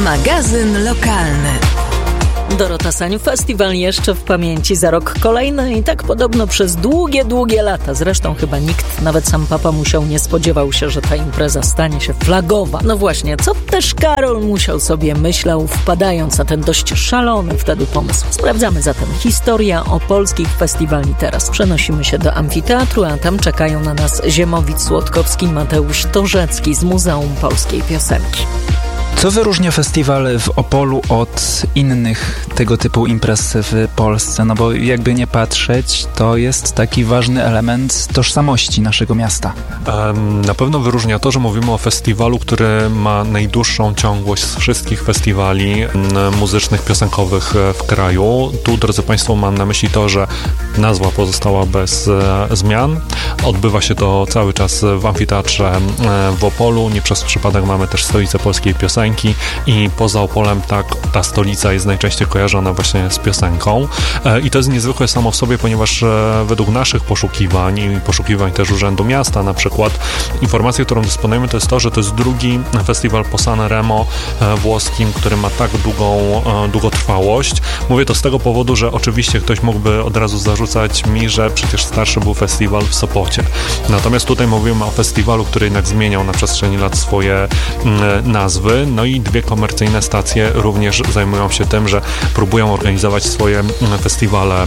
Magazyn lokalny. Dorota Sań, festiwal jeszcze w pamięci, za rok kolejny i tak podobno przez długie lata. Zresztą chyba nikt, nawet sam Papa Musiał, nie spodziewał się, że ta impreza stanie się flagowa. No właśnie, co też Karol Musiał sobie myślał, wpadając na ten dość szalony wtedy pomysł. Sprawdzamy zatem historia opolskich festiwali teraz. Przenosimy się do amfiteatru, a tam czekają na nas Ziemowit Słodkowski, Mateusz Torzecki z Muzeum Polskiej Piosenki. Co wyróżnia festiwal w Opolu od innych tego typu imprez w Polsce? No bo jakby nie patrzeć, to jest taki ważny element tożsamości naszego miasta. Na pewno wyróżnia to, że mówimy o festiwalu, który ma najdłuższą ciągłość z wszystkich festiwali muzycznych, piosenkowych w kraju. Tu, drodzy Państwo, mam na myśli to, że nazwa pozostała bez zmian. Odbywa się to cały czas w amfiteatrze w Opolu. Nie przez przypadek mamy też stolicę polskiej piosenki i poza Opolem ta stolica jest najczęściej kojarzona właśnie z piosenką. I to jest niezwykłe samo w sobie, ponieważ według naszych poszukiwań i poszukiwań też Urzędu Miasta na przykład, informacją, którą dysponujemy, to jest to, że to jest drugi festiwal po Sanremo włoskim, który ma tak długotrwałość. Mówię to z tego powodu, że oczywiście ktoś mógłby od razu zarzucać mi, że przecież starszy był festiwal w Sopocie. Natomiast tutaj mówimy o festiwalu, który jednak zmieniał na przestrzeni lat swoje nazwy. No i dwie komercyjne stacje również zajmują się tym, że próbują organizować swoje festiwale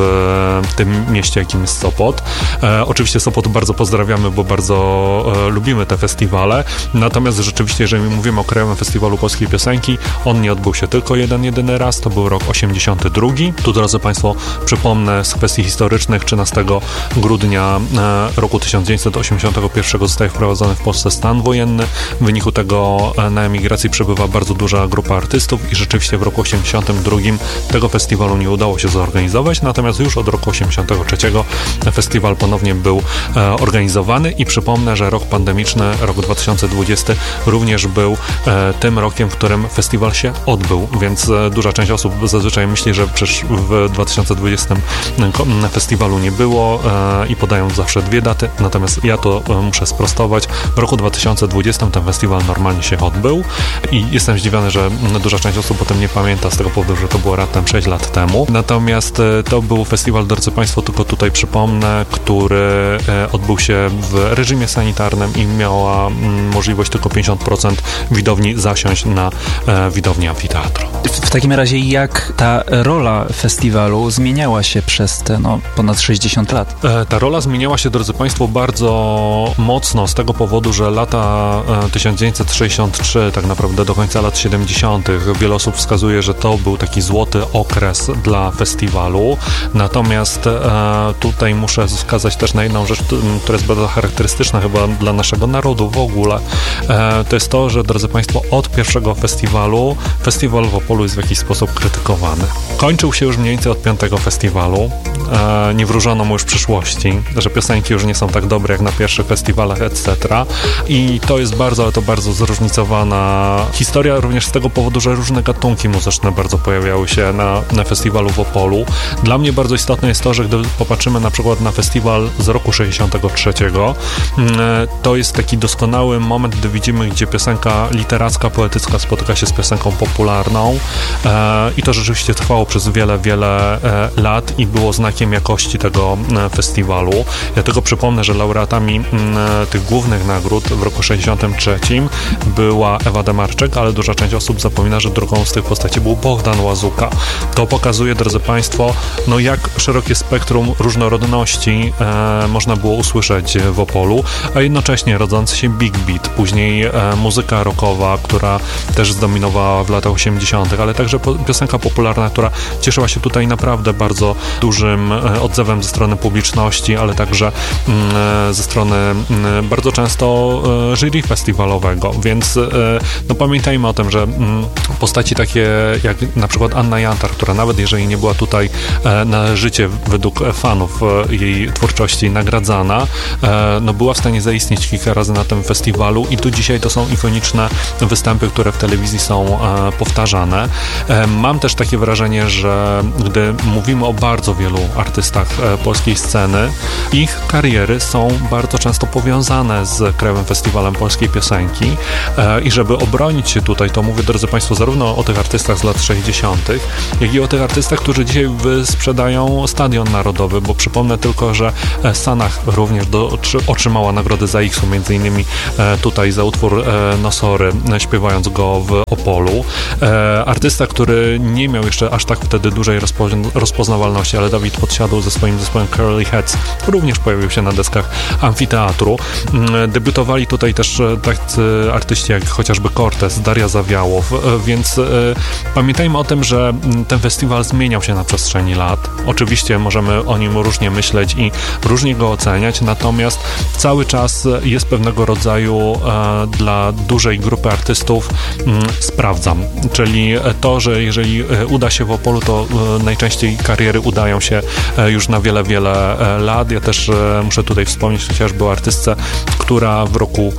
w tym mieście, jakim jest Sopot. Oczywiście Sopot bardzo pozdrawiamy, bo bardzo lubimy te festiwale. Natomiast rzeczywiście, jeżeli mówimy o Krajowym Festiwalu Polskiej Piosenki, on nie odbył się tylko jedyny raz, to był rok 82. Tu, drodzy Państwo, przypomnę z kwestii historycznych, 13 grudnia roku 1981 zostaje wprowadzony w Polsce stan wojenny. W wyniku tego na emigracji przebywa bardzo duża grupa artystów i rzeczywiście w roku 82 tego festiwalu nie udało się zorganizować, natomiast już od roku 83 festiwal ponownie był organizowany i przypomnę, że rok pandemiczny, rok 2020 również był tym rokiem, w którym festiwal się odbył, więc duża część osób zazwyczaj myśli, że przecież w 2020 festiwalu nie było i podają zawsze dwie daty, natomiast ja to muszę sprostować. W roku 2020 ten festiwal normalnie się odbył i jestem zdziwiony, że duża część osób o tym nie pamięta z tego powodu, że to było raptem 6 lat temu. Natomiast to był festiwal, drodzy Państwo, tylko tutaj przypomnę, który odbył się w reżimie sanitarnym i miała możliwość tylko 50% widowni zasiąść na widowni amfiteatru. W takim razie jak ta rola festiwalu zmieniała się przez te ponad 60 lat? Ta rola zmieniała się, drodzy Państwo, bardzo mocno z tego powodu, że lata 1963, tak naprawdę do końca lat 70. wiele osób wskazuje, że to był taki złoty okres dla festiwalu. Natomiast tutaj muszę wskazać też na jedną rzecz, która jest bardzo charakterystyczna chyba dla naszego narodu w ogóle. To jest to, że, drodzy Państwo, od pierwszego festiwalu festiwal w Opolu jest w jakiś sposób krytykowany. Kończył się już mniej więcej od 5. festiwalu. Nie wróżono mu już przyszłości, że piosenki już nie są tak dobre jak na pierwszych festiwalach, etc. I to jest bardzo zróżnicowana historia, również z tego powodu, że różne gatunki muzyczne bardzo pojawiały się na festiwalu w Opolu. Dla mnie bardzo istotne jest to, że gdy popatrzymy na przykład na festiwal z roku 63, to jest taki doskonały moment, gdy widzimy, gdzie piosenka literacka, poetycka spotyka się z piosenką popularną i to rzeczywiście trwało przez wiele lat i było znakiem jakości tego festiwalu. Ja tylko przypomnę, że laureatami tych głównych nagród w roku 63 była Ewa Demarczyk, ale duża część osób zapomina, że drugą z tych postaci był Bohdan Łazuka. To pokazuje, drodzy Państwo, jak szerokie spektrum różnorodności można było usłyszeć w Opolu, a jednocześnie rodzący się Big Beat, później muzyka rockowa, która też zdominowała w latach 80., ale także piosenka popularna, która cieszyła się tutaj naprawdę bardzo dużym odzewem ze strony publiczności, ale także ze strony bardzo często jury festiwalowego, więc pamiętajmy o tym, że postaci takie jak na przykład Anna Jantar, która nawet jeżeli nie była tutaj należycie według fanów jej twórczości nagradzana, była w stanie zaistnieć kilka razy na tym festiwalu i tu dzisiaj to są ikoniczne występy, które w telewizji są powtarzane. Mam też takie wrażenie, że gdy mówimy o bardzo wielu artystach polskiej sceny, ich kariery są bardzo często powiązane z Krajowym Festiwalem Polskiej Piosenki i żeby obronić się tutaj, to mówię, drodzy Państwo, zarówno o tych artystach z lat 60., jak i o tych artystach, którzy dzisiaj sprzedają Stadion Narodowy, bo przypomnę tylko, że Sanach również otrzymała nagrodę ZAX-u, między innymi tutaj za utwór Nosory, śpiewając go w Opolu. Artysta, który nie miał jeszcze aż tak wtedy dużej rozpoznawalności, ale Dawid Podsiadł ze swoim zespołem Curly Heads również pojawił się na deskach Amfiteatru. Debiutowali tutaj też tacy artyści jak chociażby Cortez, Daria Zawiałow, więc pamiętajmy o tym, że ten festiwal zmieniał się na przestrzeni lat. Oczywiście możemy o nim różnie myśleć i różnie go oceniać, natomiast cały czas jest pewnego rodzaju dla dużej grupy artystów sprawdzam, czyli to, że jeżeli uda się w Opolu, to najczęściej kariery udają się już na wiele, wiele lat. Ja też muszę tutaj wspomnieć chociażby o artystce, która w roku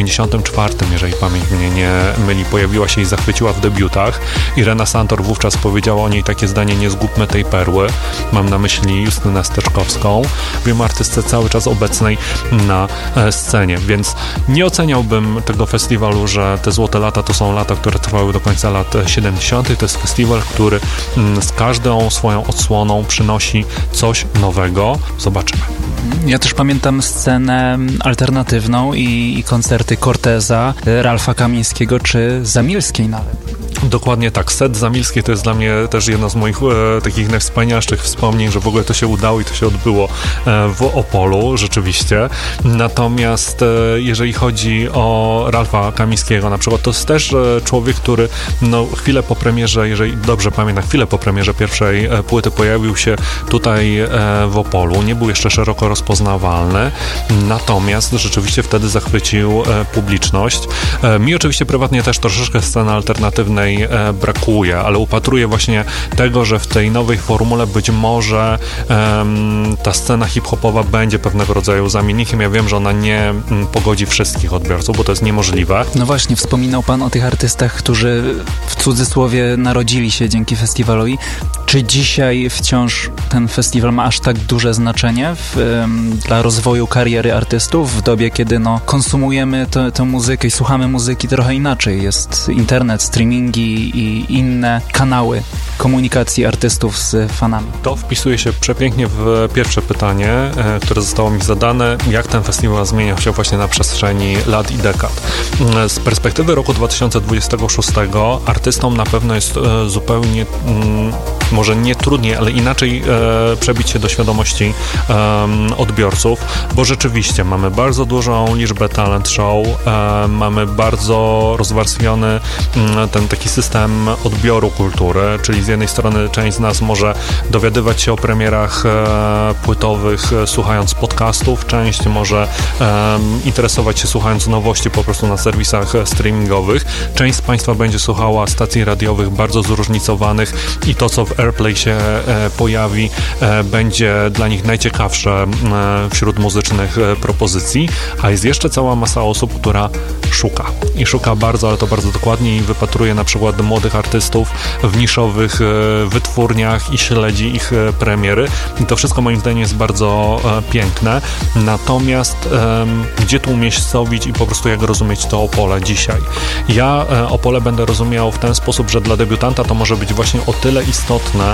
94, jeżeli pamięć mnie nie myli, pojawiła się i zachwyciła w debiutach. Irena Santor wówczas powiedziała o niej takie zdanie: nie zgubmy tej perły. Mam na myśli Justynę Steczkowską. Wiem o artystce cały czas obecnej na scenie, więc nie oceniałbym tego festiwalu, że te złote lata to są lata, które trwały do końca lat 70. To jest festiwal, który z każdą swoją odsłoną przynosi coś nowego. Zobaczymy. Ja też pamiętam scenę alternatywną i koncerty Corteza, Ralfa Kamińskiego czy Zamilskiej nawet. Dokładnie tak. Set Zamilskiej to jest dla mnie też jedno z moich takich najwspanialszych wspomnień, że w ogóle to się udało i to się odbyło w Opolu, rzeczywiście. Natomiast jeżeli chodzi o Ralfa Kamińskiego na przykład, to jest też człowiek, który chwilę po premierze, jeżeli dobrze pamiętam, chwilę po premierze pierwszej płyty pojawił się tutaj w Opolu. Nie był jeszcze szeroko rozpoznawalny, natomiast rzeczywiście wtedy zachwycił publiczność. Mi oczywiście prywatnie też troszeczkę sceny alternatywnej brakuje, ale upatruję właśnie tego, że w tej nowej formule być może ta scena hip-hopowa będzie pewnego rodzaju zamiennikiem. Ja wiem, że ona nie pogodzi wszystkich odbiorców, bo to jest niemożliwe. No właśnie, wspominał Pan o tych artystach, którzy w cudzysłowie narodzili się dzięki festiwalowi. Czy dzisiaj wciąż ten festiwal ma aż tak duże znaczenie dla rozwoju kariery artystów w dobie, kiedy konsumujemy tę muzykę i słuchamy muzyki trochę inaczej? Jest internet, streamingi i inne kanały komunikacji artystów z fanami. To wpisuje się przepięknie w pierwsze pytanie, które zostało mi zadane. Jak ten festiwal zmieniał się właśnie na przestrzeni lat i dekad? Z perspektywy roku 2026 artystom na pewno jest zupełnie może nie trudniej, ale inaczej przebić się do świadomości odbiorców, bo rzeczywiście mamy bardzo dużą liczbę talent show, mamy bardzo rozwarstwiony ten taki system odbioru kultury, czyli z jednej strony część z nas może dowiadywać się o premierach płytowych słuchając podcastów, część może interesować się słuchając nowości po prostu na serwisach streamingowych, część z Państwa będzie słuchała stacji radiowych bardzo zróżnicowanych i to, co w AirPlay się pojawi, będzie dla nich najciekawsze wśród muzycznych propozycji, a jest jeszcze cała masa osób, która szuka i szuka bardzo, ale to bardzo dokładnie i wypatruje na przykład młodych artystów w niszowych wytwórniach i śledzi ich premiery i to wszystko moim zdaniem jest bardzo piękne, natomiast gdzie tu umiejscowić i po prostu jak rozumieć to Opole dzisiaj? Ja Opole będę rozumiał w ten sposób, że dla debiutanta to może być właśnie o tyle istotne,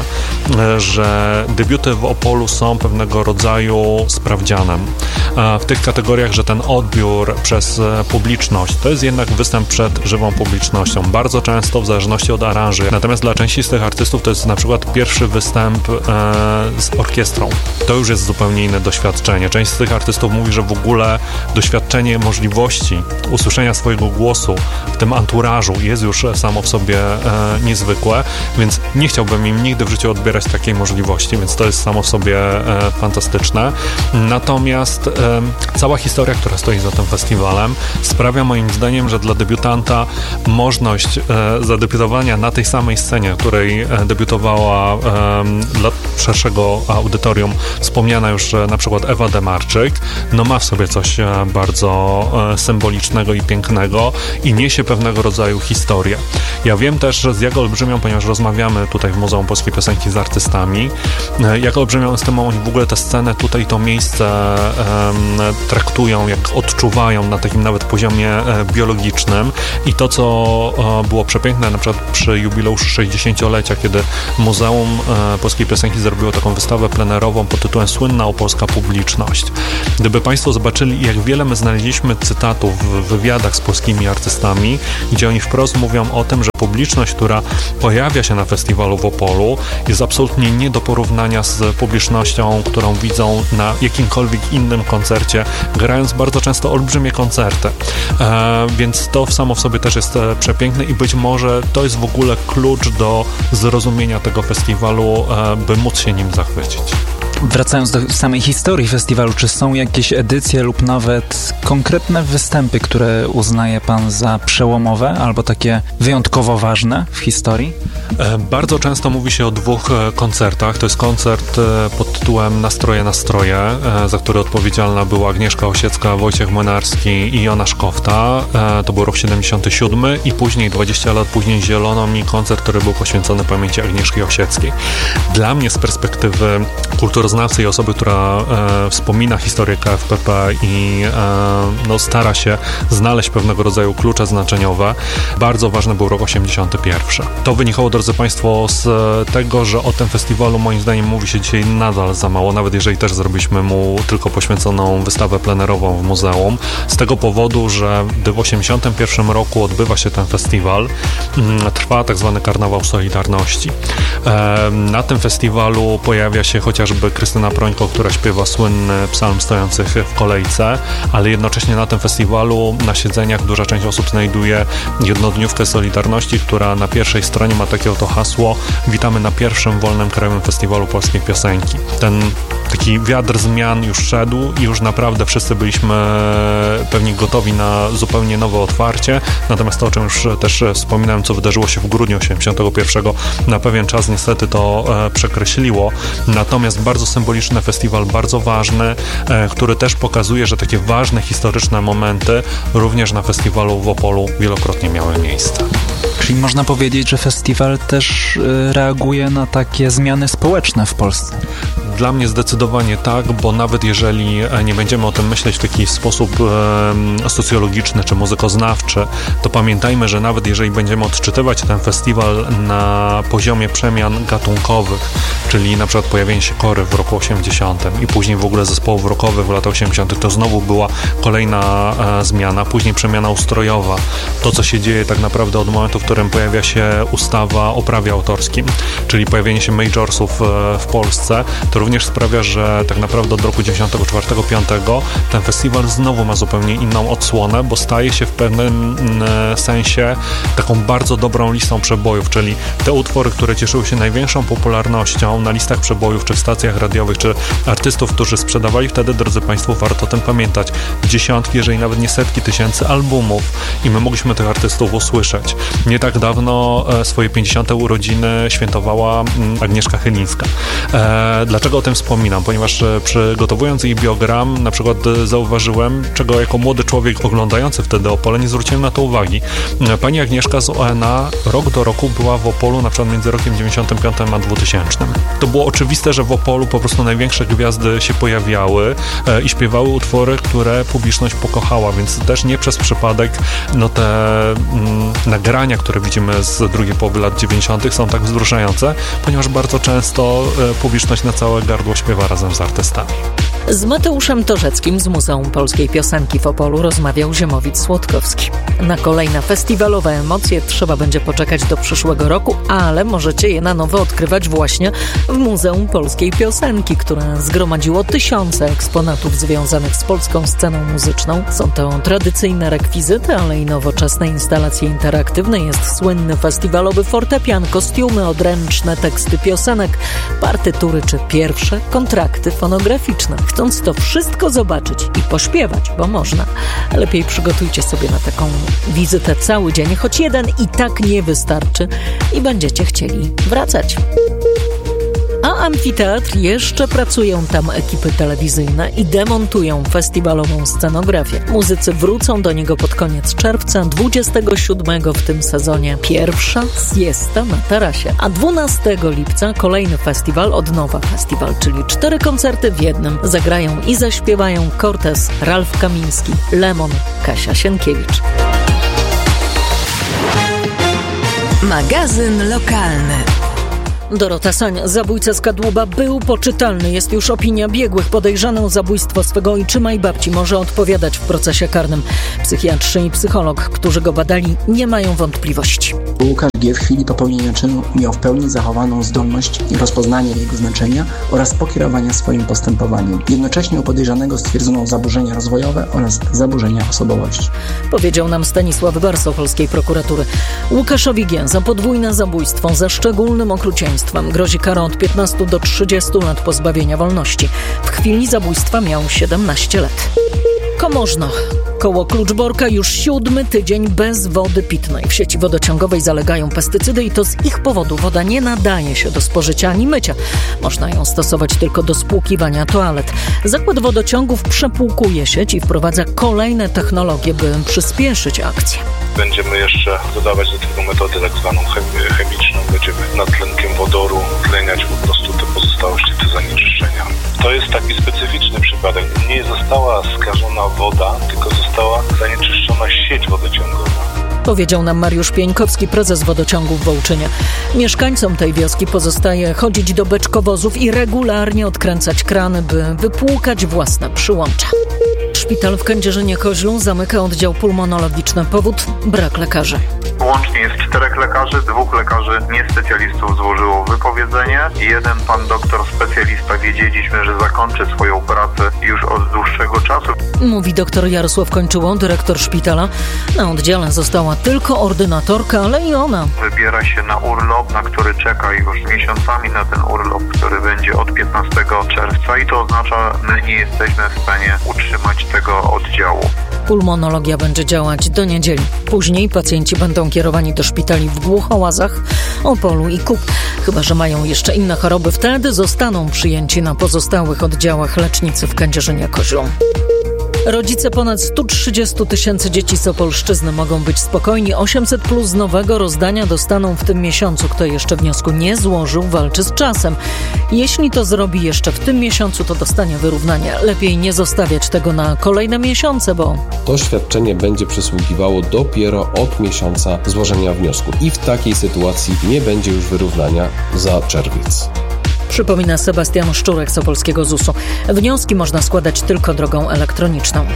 że debiuty w Opolu są pewnego rodzaju sprawdzianem. W tych kategoriach, że ten odbiór przez publiczność to jest jednak występ przed żywą publicznością. Bardzo często w zależności od aranży. Natomiast dla części z tych artystów to jest na przykład pierwszy występ z orkiestrą. To już jest zupełnie inne doświadczenie. Część z tych artystów mówi, że w ogóle doświadczenie możliwości usłyszenia swojego głosu w tym anturażu jest już samo w sobie niezwykłe, więc nie chciałbym im nigdy w życiu odbierać takiej możliwości, więc to jest samo w sobie fantastyczne. Natomiast cała historia, która stoi za tym festiwalem, sprawia moim zdaniem, że dla debiutanta możliwość zadebiutowania na tej samej scenie, której debiutowała dla szerszego audytorium wspomniana już na przykład Ewa Demarczyk, ma w sobie coś bardzo symbolicznego i pięknego i niesie pewnego rodzaju historię. Ja wiem też z jak olbrzymią, ponieważ rozmawiamy tutaj w Muzeum Polskiej Piosenki z artystami, jak olbrzymią estymą oni w ogóle tę scenę tutaj, to miejsce traktują, jak odczuwają na takim nawet poziomie biologicznym i to, co było przepiękne na przykład przy jubileuszu 60-lecia, kiedy Muzeum Polskiej Piosenki zrobiło taką wystawę plenerową pod tytułem Słynna opolska publiczność. Gdyby Państwo zobaczyli, jak wiele my znaleźliśmy cytatów w wywiadach z polskimi artystami, gdzie oni wprost mówią o tym, że publiczność, która pojawia się na festiwalu w Opolu, jest absolutnie nie do porównania z publicznością, którą widzą na jakimkolwiek innym koncercie, grając bardzo często olbrzymie koncerty. Więc to samo w sobie też jest przepiękne i być może to jest w ogóle klucz do zrozumienia tego festiwalu, by móc się nim zachwycić. Wracając do samej historii festiwalu, czy są jakieś edycje lub nawet konkretne występy, które uznaje Pan za przełomowe albo takie wyjątkowo ważne w historii? Bardzo często mówi się o dwóch koncertach. To jest koncert pod tytułem Nastroje, za który odpowiedzialna była Agnieszka Osiecka, Wojciech Młynarski i Jonasz Kofta. To był rok 77 i później, 20 lat później, zielono mi koncert, który był poświęcony pamięci Agnieszki Osieckiej. Dla mnie z perspektywy kulturoznawcy i osoby, która wspomina historię KFPP i stara się znaleźć pewnego rodzaju klucze znaczeniowe, bardzo ważny był rok 81. To wynikało, drodzy Państwo, z tego, że o tym festiwalu moim zdaniem mówi się dzisiaj nadal za mało, nawet jeżeli też zrobiliśmy mu tylko poświęconą wystawę plenerową w muzeum. Z tego powodu, że gdy w 81 roku odbywa się ten festiwal, trwa tak zwany Karnawał Solidarności. Na tym festiwalu pojawia się chociażby Krystyna Prońko, która śpiewa słynny psalm stojących w kolejce, ale jednocześnie na tym festiwalu na siedzeniach duża część osób znajduje jednodniówkę Solidarności, która na pierwszej stronie ma takie oto hasło: witamy na pierwszym wolnym krajowym festiwalu polskiej piosenki. Ten taki wiatr zmian już szedł i już naprawdę wszyscy byliśmy pewnie gotowi na zupełnie nowe otwarcie, natomiast to, o czym już też wspominałem, co wydarzyło się w grudniu 81, na pewien czas niestety to przekreśliło, natomiast bardzo symboliczny festiwal, bardzo ważny, który też pokazuje, że takie ważne historyczne momenty również na festiwalu w Opolu wielokrotnie miały miejsce. Czyli można powiedzieć, że festiwal też reaguje na takie zmiany społeczne w Polsce. Dla mnie zdecydowanie tak, bo nawet jeżeli nie będziemy o tym myśleć w taki sposób socjologiczny czy muzykoznawczy, to pamiętajmy, że nawet jeżeli będziemy odczytywać ten festiwal na poziomie przemian gatunkowych, czyli na przykład pojawienie się Kory w roku 80 i później w ogóle zespołów rockowych w latach 80, to znowu była kolejna zmiana, później przemiana ustrojowa. To, co się dzieje tak naprawdę od momentu, w którym pojawia się ustawa o prawie autorskim, czyli pojawienie się majorsów w Polsce, to również sprawia, że tak naprawdę od roku 94-95 ten festiwal znowu ma zupełnie inną odsłonę, bo staje się w pewnym sensie taką bardzo dobrą listą przebojów, czyli te utwory, które cieszyły się największą popularnością na listach przebojów, czy w stacjach radiowych, czy artystów, którzy sprzedawali wtedy, drodzy Państwo, warto o tym pamiętać, dziesiątki, jeżeli nawet nie setki tysięcy albumów i my mogliśmy tych artystów usłyszeć. Nie tak dawno swoje 50. urodziny świętowała Agnieszka Chylińska. Dlaczego o tym wspominam? Ponieważ przygotowując jej biogram, na przykład zauważyłem, czego jako młody człowiek oglądający wtedy Opole nie zwróciłem na to uwagi. Pani Agnieszka z ONA rok do roku była w Opolu, na przykład między rokiem 95 a 2000. To było oczywiste, że w Opolu po prostu największe gwiazdy się pojawiały i śpiewały utwory, które publiczność pokochała, więc też nie przez przypadek te nagrania, które widzimy z drugiej połowy lat 90. są tak wzruszające, ponieważ bardzo często publiczność na całe gardło śpiewa razem z artystami. Z Mateuszem Torzeckim z Muzeum Polskiej Piosenki w Opolu rozmawiał Ziemowit Słodkowski. Na kolejne festiwalowe emocje trzeba będzie poczekać do przyszłego roku, ale możecie je na nowo odkrywać właśnie w Muzeum Polskiej Piosenki, które zgromadziło tysiące eksponatów związanych z polską sceną muzyczną. Są to tradycyjne rekwizyty, ale i nowoczesne instalacje interaktywne. Jest słynny festiwalowy fortepian, kostiumy, odręczne teksty piosenek, partytury czy pierwsze kontrakty fonograficzne. Chcąc to wszystko zobaczyć i pośpiewać, bo można, lepiej przygotujcie sobie na taką wizytę cały dzień, choć jeden i tak nie wystarczy i będziecie chcieli wracać. A amfiteatr jeszcze pracują tam ekipy telewizyjne i demontują festiwalową scenografię. Muzycy wrócą do niego pod koniec czerwca, 27 w tym sezonie. Pierwsza siesta na tarasie. A 12 lipca kolejny festiwal, od nowa festiwal, czyli 4 koncerty w jednym. Zagrają i zaśpiewają Cortez, Ralf Kamiński, Lemon, Kasia Sienkiewicz. Magazyn lokalny. Dorota Sań, zabójca z Kadłuba, był poczytalny. Jest już opinia biegłych. Podejrzany o zabójstwo swego ojczyma i babci może odpowiadać w procesie karnym. Psychiatrzy i psycholog, którzy go badali, nie mają wątpliwości. Łukasz G. w chwili popełnienia czynu miał w pełni zachowaną zdolność rozpoznania jego znaczenia oraz pokierowania swoim postępowaniem. Jednocześnie u podejrzanego stwierdzono zaburzenia rozwojowe oraz zaburzenia osobowości. Powiedział nam Stanisław Barso polskiej prokuratury. Łukaszowi G. za podwójne zabójstwo ze szczególnym okrucieństwem grozi kara od 15 do 30 lat pozbawienia wolności. W chwili zabójstwa miał 17 lat. Komorzno. Koło Kluczborka już 7 tydzień bez wody pitnej. W sieci wodociągowej zalegają pestycydy i to z ich powodu woda nie nadaje się do spożycia ani mycia. Można ją stosować tylko do spłukiwania toalet. Zakład wodociągów przepłukuje sieć i wprowadza kolejne technologie, by przyspieszyć akcję. Będziemy jeszcze dodawać do tego metodę tak zwaną chemiczną. Będziemy nadtlenkiem wodoru tleniać po prostu te pozostałości, te zanieczyszczenia. To jest taki specyficzny przypadek. Nie została skażona woda, tylko została zanieczyszczona sieć wodociągowa. Powiedział nam Mariusz Pieńkowski, prezes wodociągów w Wołczynie. Mieszkańcom tej wioski pozostaje chodzić do beczkowozów i regularnie odkręcać krany, by wypłukać własne przyłącza. Szpital w Kędzierzynie-Koźlu zamyka oddział pulmonologiczny. Powód? Brak lekarzy. Łącznie jest 4 lekarzy, 2 lekarzy niespecjalistów złożyło wypowiedzenie. Jeden pan doktor specjalista, wiedzieliśmy, że zakończy swoją pracę już od dłuższego czasu. Mówi dr Jarosław Kończyło, dyrektor szpitala. Na oddziale została tylko ordynatorka, ale i ona wybiera się na urlop, na który czeka już miesiącami na ten urlop, który będzie od 15 czerwca i to oznacza, my nie jesteśmy w stanie utrzymać tego oddziału. Pulmonologia będzie działać do niedzieli. Później pacjenci będą kierowani do szpitali w Głuchołazach, Opolu i Kub. Chyba że mają jeszcze inne choroby, wtedy zostaną przyjęci na pozostałych oddziałach lecznicy w Kędzierzynie-Koźlu. Rodzice ponad 130 000 dzieci z Opolszczyzny mogą być spokojni. 800+ z nowego rozdania dostaną w tym miesiącu. Kto jeszcze wniosku nie złożył, walczy z czasem. Jeśli to zrobi jeszcze w tym miesiącu, to dostanie wyrównanie. Lepiej nie zostawiać tego na kolejne miesiące, bo to świadczenie będzie przysługiwało dopiero od miesiąca złożenia wniosku. I w takiej sytuacji nie będzie już wyrównania za czerwiec. Przypomina Sebastian Szczurek z opolskiego ZUS-u. Wnioski można składać tylko drogą elektroniczną.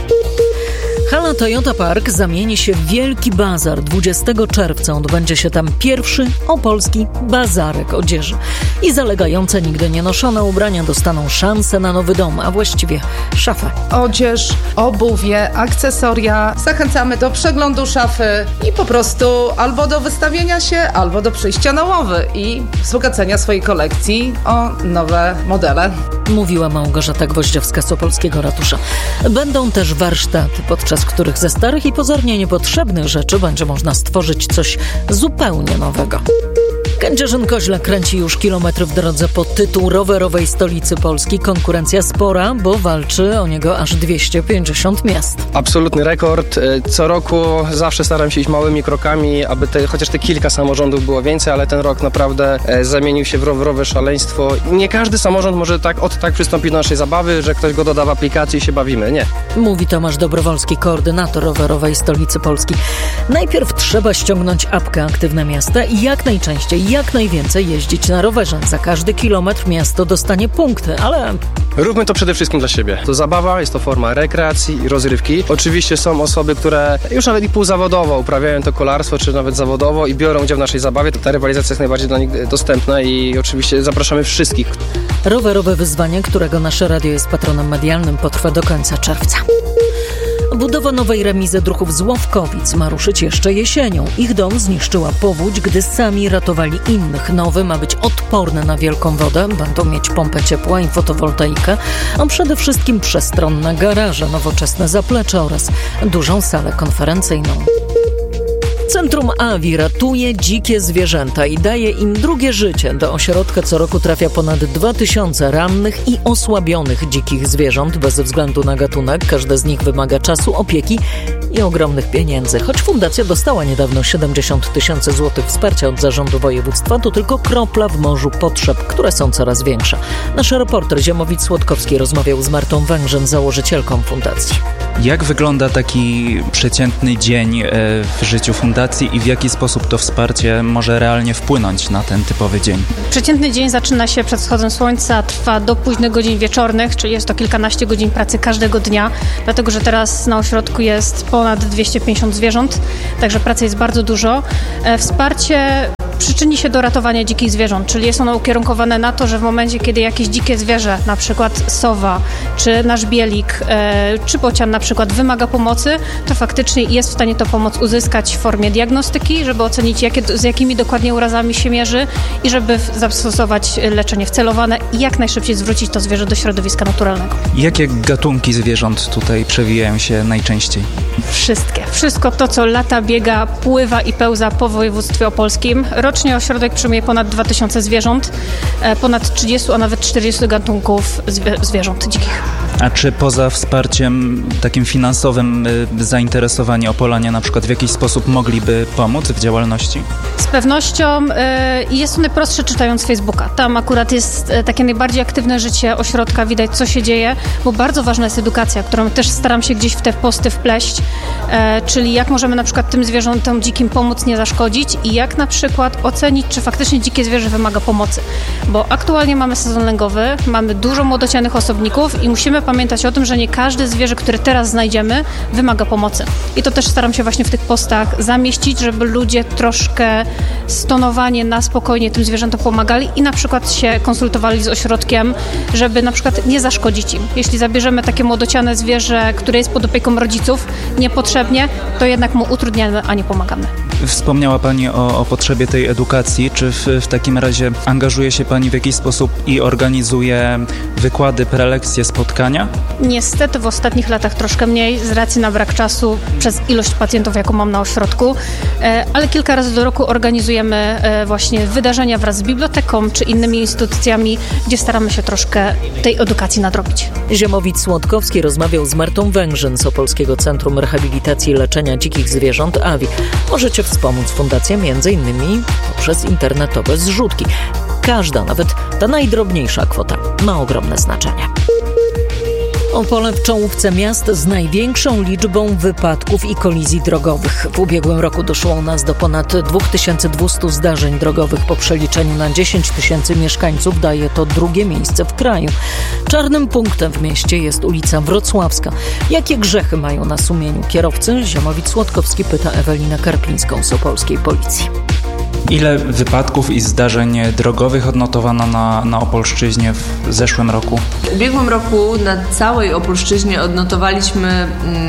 Hala Toyota Park zamieni się w wielki bazar. 20 czerwca odbędzie się tam pierwszy opolski bazarek odzieży. I zalegające nigdy nie noszone ubrania dostaną szansę na nowy dom, a właściwie szafę. Odzież, obuwie, akcesoria. Zachęcamy do przeglądu szafy i po prostu albo do wystawienia się, albo do przyjścia na łowy i wzbogacenia swojej kolekcji o nowe modele. Mówiła Małgorzata Gwoździowska z opolskiego ratusza. Będą też warsztaty, podczas których ze starych i pozornie niepotrzebnych rzeczy będzie można stworzyć coś zupełnie nowego. Kędzierzyn-Koźle kręci już kilometry w drodze pod tytuł rowerowej stolicy Polski. Konkurencja spora, bo walczy o niego aż 250 miast. Absolutny rekord. Co roku zawsze staram się iść małymi krokami, aby chociaż te kilka samorządów było więcej, ale ten rok naprawdę zamienił się w rowerowe szaleństwo. Nie każdy samorząd może tak przystąpić do naszej zabawy, że ktoś go doda w aplikacji i się bawimy. Nie. Mówi Tomasz Dobrowolski, koordynator rowerowej stolicy Polski. Najpierw trzeba ściągnąć apkę Aktywne Miasta i jak najczęściej, jak najwięcej jeździć na rowerze. Za każdy kilometr miasto dostanie punkty, ale róbmy to przede wszystkim dla siebie. To zabawa, jest to forma rekreacji i rozrywki. Oczywiście są osoby, które już nawet i półzawodowo uprawiają to kolarstwo, czy nawet zawodowo i biorą udział w naszej zabawie. Ta rywalizacja jest najbardziej dla nich dostępna i oczywiście zapraszamy wszystkich. Rowerowe wyzwanie, którego nasze radio jest patronem medialnym, potrwa do końca czerwca. Budowa nowej remizy druhów z Łowkowic ma ruszyć jeszcze jesienią. Ich dom zniszczyła powódź, gdy sami ratowali innych. Nowy ma być odporny na wielką wodę, będą mieć pompę ciepła i fotowoltaikę, a przede wszystkim przestronne garaże, nowoczesne zaplecze oraz dużą salę konferencyjną. Centrum AWI ratuje dzikie zwierzęta i daje im drugie życie. Do ośrodka co roku trafia ponad 2000 rannych i osłabionych dzikich zwierząt bez względu na gatunek. Każde z nich wymaga czasu, opieki i ogromnych pieniędzy. Choć fundacja dostała niedawno 70 000 złotych wsparcia od zarządu województwa, to tylko kropla w morzu potrzeb, które są coraz większe. Nasz reporter Ziemowit Słodkowski rozmawiał z Martą Węgrzyn, założycielką fundacji. Jak wygląda taki przeciętny dzień w życiu fundacji i w jaki sposób to wsparcie może realnie wpłynąć na ten typowy dzień? Przeciętny dzień zaczyna się przed wschodem słońca, trwa do późnych godzin wieczornych, czyli jest to kilkanaście godzin pracy każdego dnia, dlatego że teraz na ośrodku jest ponad 250 zwierząt, także pracy jest bardzo dużo. Wsparcie przyczyni się do ratowania dzikich zwierząt, czyli jest ono ukierunkowane na to, że w momencie, kiedy jakieś dzikie zwierzę, na przykład sowa, czy nasz bielik, czy bocian na przykład wymaga pomocy, to faktycznie jest w stanie to pomoc uzyskać w formie diagnostyki, żeby ocenić z jakimi dokładnie urazami się mierzy i żeby zastosować leczenie wcelowane i jak najszybciej zwrócić to zwierzę do środowiska naturalnego. Jakie gatunki zwierząt tutaj przewijają się najczęściej? Wszystkie. Wszystko to, co lata, biega, pływa i pełza po województwie opolskim. Rocznie ośrodek przyjmuje ponad 2000 zwierząt, ponad 30, a nawet 40 gatunków zwierząt dzikich. A czy poza wsparciem takim finansowym zainteresowani Opolanie na przykład w jakiś sposób mogliby pomóc w działalności? Z pewnością jest to najprostsze czytając Facebooka. Tam akurat jest takie najbardziej aktywne życie ośrodka, widać co się dzieje, bo bardzo ważna jest edukacja, którą też staram się gdzieś w te posty wpleść, czyli jak możemy na przykład tym zwierzętom dzikim pomóc, nie zaszkodzić i jak na przykład ocenić, czy faktycznie dzikie zwierzę wymaga pomocy. Bo aktualnie mamy sezon lęgowy, mamy dużo młodocianych osobników i musimy pamiętać o tym, że nie każde zwierzę, które teraz znajdziemy, wymaga pomocy. I to też staram się właśnie w tych postach zamieścić, żeby ludzie troszkę stonowanie na spokojnie tym zwierzętom pomagali i na przykład się konsultowali z ośrodkiem, żeby na przykład nie zaszkodzić im. Jeśli zabierzemy takie młodociane zwierzę, które jest pod opieką rodziców niepotrzebnie, to jednak mu utrudniamy, a nie pomagamy. Wspomniała Pani o potrzebie tej edukacji. Czy w takim razie angażuje się Pani w jakiś sposób i organizuje wykłady, prelekcje, spotkania? Niestety w ostatnich latach troszkę mniej z racji na brak czasu przez ilość pacjentów, jaką mam na ośrodku, ale kilka razy do roku organizujemy właśnie wydarzenia wraz z biblioteką czy innymi instytucjami, gdzie staramy się troszkę tej edukacji nadrobić. Ziemowit Słodkowski rozmawiał z Martą Węgrzyn z Opolskiego Centrum Rehabilitacji i Leczenia Dzikich Zwierząt AWI. Możecie wspomóc fundację m.in. poprzez internetowe zrzutki. Każda, nawet ta najdrobniejsza kwota ma ogromne znaczenie. Opole w czołówce miast z największą liczbą wypadków i kolizji drogowych. W ubiegłym roku doszło u nas do ponad 2200 zdarzeń drogowych. Po przeliczeniu na 10 000 mieszkańców daje to drugie miejsce w kraju. Czarnym punktem w mieście jest ulica Wrocławska. Jakie grzechy mają na sumieniu kierowcy? Ziemowit Słodkowski pyta Ewelinę Karpińską z opolskiej policji. Ile wypadków i zdarzeń drogowych odnotowano na Opolszczyźnie w zeszłym roku? W ubiegłym roku na całej Opolszczyźnie odnotowaliśmy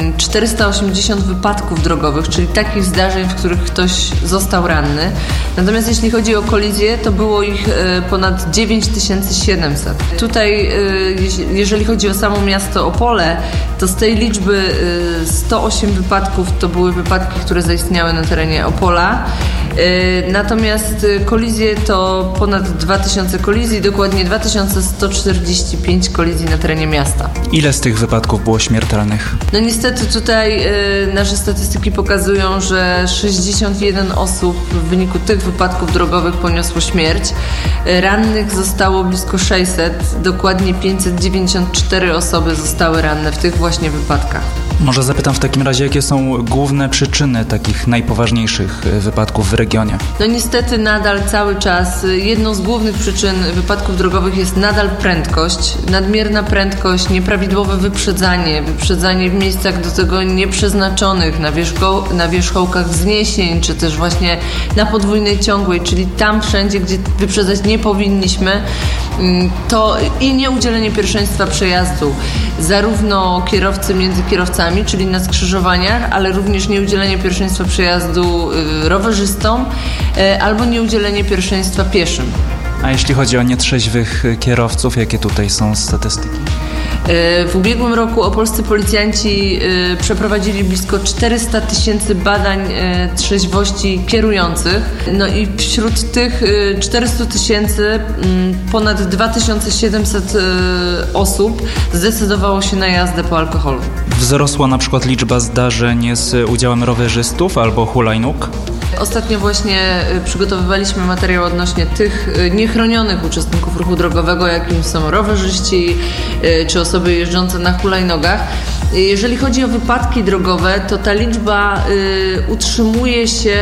480 wypadków drogowych, czyli takich zdarzeń, w których ktoś został ranny. Natomiast jeśli chodzi o kolizje, to było ich ponad 9700. Tutaj, jeżeli chodzi o samo miasto Opole, to z tej liczby 108 wypadków to były wypadki, które zaistniały na terenie Opola. Natomiast kolizje to ponad 2000 kolizji, dokładnie 2145 kolizji na terenie miasta. Ile z tych wypadków było śmiertelnych? No niestety tutaj nasze statystyki pokazują, że 61 osób w wyniku tych wypadków drogowych poniosło śmierć. Rannych zostało blisko 600, dokładnie 594 osoby zostały ranne w tych właśnie wypadkach. Może zapytam w takim razie, jakie są główne przyczyny takich najpoważniejszych wypadków w regionie? No niestety nadal cały czas jedną z głównych przyczyn wypadków drogowych jest nadal prędkość, nadmierna prędkość, nieprawidłowe wyprzedzanie w miejscach do tego nieprzeznaczonych, na wierzchołkach wzniesień, czy też właśnie na podwójnej ciągłej, czyli tam wszędzie, gdzie wyprzedzać nie powinniśmy, to i nieudzielenie pierwszeństwa przejazdu zarówno kierowcy między kierowcami, czyli na skrzyżowaniach, ale również nieudzielenie pierwszeństwa przejazdu rowerzystom albo nieudzielenie pierwszeństwa pieszym. A jeśli chodzi o nietrzeźwych kierowców, jakie tutaj są statystyki? W ubiegłym roku opolscy policjanci przeprowadzili blisko 400 000 badań trzeźwości kierujących. No i wśród tych 400 000 ponad 2700 osób zdecydowało się na jazdę po alkoholu. Wzrosła na przykład liczba zdarzeń z udziałem rowerzystów albo hulajnóg? Ostatnio właśnie przygotowywaliśmy materiał odnośnie tych niechronionych uczestników ruchu drogowego, jakim są rowerzyści czy osoby jeżdżące na hulajnogach. Jeżeli chodzi o wypadki drogowe, to ta liczba utrzymuje się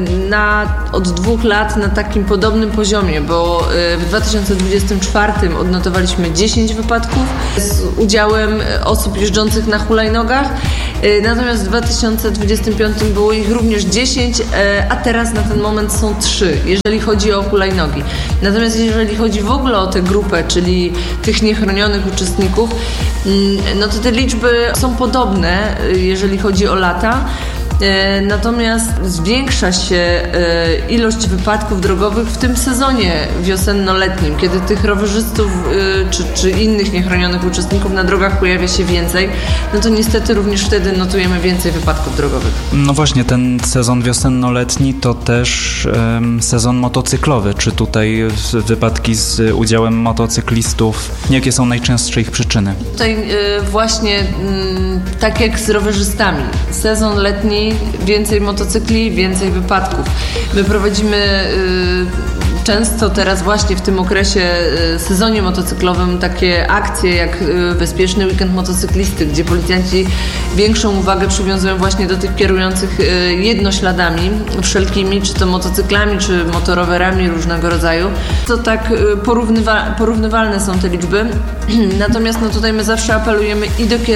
od 2 lat na takim podobnym poziomie, bo w 2024 odnotowaliśmy 10 wypadków z udziałem osób jeżdżących na hulajnogach, natomiast w 2025 było ich również 10, a teraz na ten moment są 3, jeżeli chodzi o hulajnogi. Natomiast jeżeli chodzi w ogóle o tę grupę, czyli tych niechronionych uczestników, no to te liczby są podobne, jeżeli chodzi o lata. Natomiast zwiększa się ilość wypadków drogowych w tym sezonie wiosenno-letnim, kiedy tych rowerzystów czy innych niechronionych uczestników na drogach pojawia się więcej, no to niestety również wtedy notujemy więcej wypadków drogowych. No właśnie, ten sezon wiosenno-letni to też sezon motocyklowy. Czy tutaj wypadki z udziałem motocyklistów, jakie są najczęstsze ich przyczyny? Tutaj właśnie tak jak z rowerzystami. Sezon letni, więcej motocykli, więcej wypadków. My prowadzimy często teraz właśnie w tym okresie, sezonie motocyklowym, takie akcje jak Bezpieczny Weekend Motocyklisty, gdzie policjanci większą uwagę przywiązują właśnie do tych kierujących jednośladami wszelkimi, czy to motocyklami, czy motorowerami różnego rodzaju. To tak porównywalne są te liczby. Natomiast no tutaj my zawsze apelujemy i do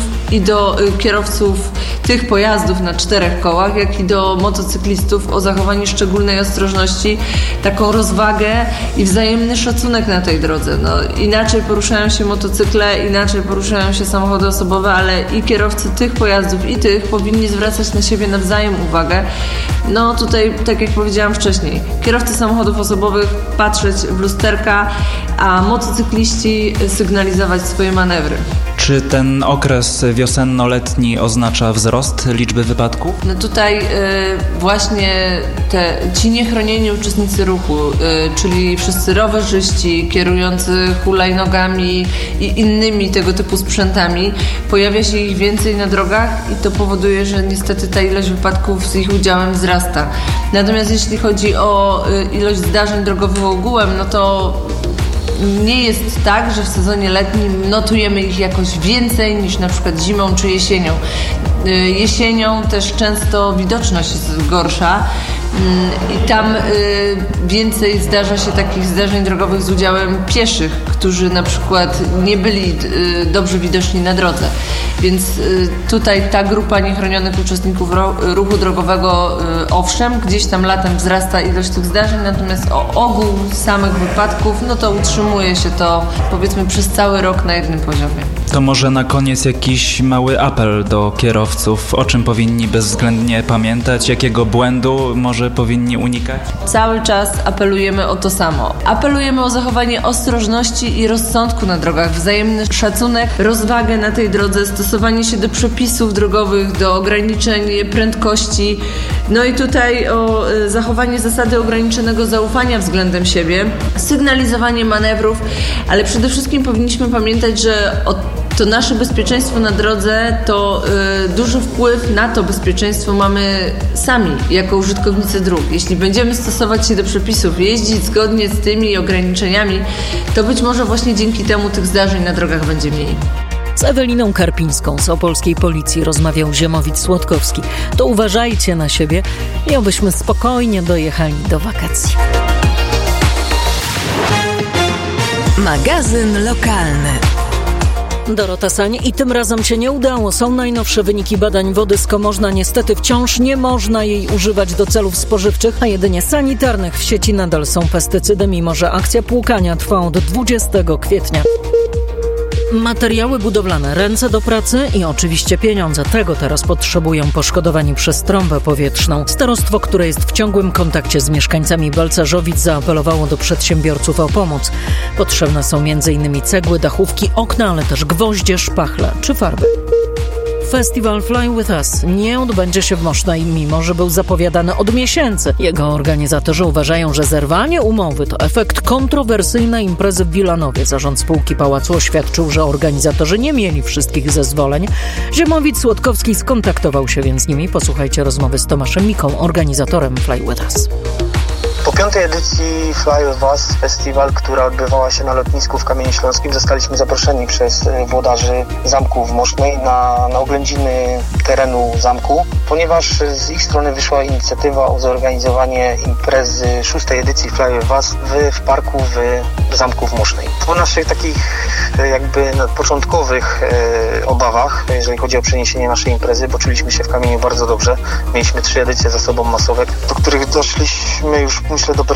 kierowców tych pojazdów na 4 kołach, jak i do motocyklistów o zachowanie szczególnej ostrożności, taką rozwagę i wzajemny szacunek na tej drodze. No, inaczej poruszają się motocykle, inaczej poruszają się samochody osobowe, ale i kierowcy tych pojazdów i tych powinni zwracać na siebie nawzajem uwagę. No tutaj, tak jak powiedziałam wcześniej, kierowcy samochodów osobowych patrzeć w lusterka, a motocykliści sygnalizować swoje manewry. Czy ten okres wiosenno-letni oznacza wzrost liczby wypadków? No tutaj właśnie ci niechronieni uczestnicy ruchu, czyli wszyscy rowerzyści, kierujący hulajnogami i innymi tego typu sprzętami, pojawia się ich więcej na drogach i to powoduje, że niestety ta ilość wypadków z ich udziałem wzrasta. Natomiast jeśli chodzi o ilość zdarzeń drogowych ogółem, no to nie jest tak, że w sezonie letnim notujemy ich jakoś więcej niż na przykład zimą czy jesienią. Jesienią też często widoczność jest gorsza i tam więcej zdarza się takich zdarzeń drogowych z udziałem pieszych, którzy na przykład nie byli dobrze widoczni na drodze. Więc tutaj ta grupa niechronionych uczestników ruchu drogowego, owszem, gdzieś tam latem wzrasta ilość tych zdarzeń, natomiast ogół samych wypadków, no to utrzymuje się to powiedzmy przez cały rok na jednym poziomie. To może na koniec jakiś mały apel do kierowców, o czym powinni bezwzględnie pamiętać, jakiego błędu może powinni unikać? Cały czas apelujemy o to samo. Apelujemy o zachowanie ostrożności i rozsądku na drogach, wzajemny szacunek, rozwagę na tej drodze, stosowanie się do przepisów drogowych, do ograniczeń prędkości. No i tutaj o zachowanie zasady ograniczonego zaufania względem siebie, sygnalizowanie manewrów, ale przede wszystkim powinniśmy pamiętać, że to nasze bezpieczeństwo na drodze, to duży wpływ na to bezpieczeństwo mamy sami, jako użytkownicy dróg. Jeśli będziemy stosować się do przepisów, jeździć zgodnie z tymi ograniczeniami, to być może właśnie dzięki temu tych zdarzeń na drogach będzie mniej. Z Eweliną Karpińską z opolskiej policji rozmawiał Ziemowit Słodkowski. To uważajcie na siebie i obyśmy spokojnie dojechali do wakacji. Magazyn lokalny. Dorota Sań i tym razem się nie udało. Są najnowsze wyniki badań wody z Komorzna. Niestety wciąż nie można jej używać do celów spożywczych, a jedynie sanitarnych. W sieci nadal są pestycydy, mimo że akcja płukania trwa od 20 kwietnia. Materiały budowlane, ręce do pracy i oczywiście pieniądze. Tego teraz potrzebują poszkodowani przez trąbę powietrzną. Starostwo, które jest w ciągłym kontakcie z mieszkańcami Balcarzowic, zaapelowało do przedsiębiorców o pomoc. Potrzebne są m.in. cegły, dachówki, okna, ale też gwoździe, szpachle czy farby. Festiwal Fly With Us nie odbędzie się w Mosznej, mimo że był zapowiadany od miesięcy. Jego organizatorzy uważają, że zerwanie umowy to efekt kontrowersyjnej imprezy w Wilanowie. Zarząd spółki pałacu oświadczył, że organizatorzy nie mieli wszystkich zezwoleń. Ziemowit-Słodkowski skontaktował się więc z nimi. Posłuchajcie rozmowy z Tomaszem Miką, organizatorem Fly With Us. Po 5. edycji Fly With Us, festiwal, która odbywała się na lotnisku w Kamieniu Śląskim, zostaliśmy zaproszeni przez włodarzy zamku w Mosznej na oględziny terenu zamku, ponieważ z ich strony wyszła inicjatywa o zorganizowanie imprezy 6. edycji Fly With Us w parku w zamku w Mosznej. Po naszych takich jakby początkowych obawach, jeżeli chodzi o przeniesienie naszej imprezy, bo czuliśmy się w Kamieniu bardzo dobrze. Mieliśmy 3 edycje za sobą masówek, do których doszliśmy już myślę do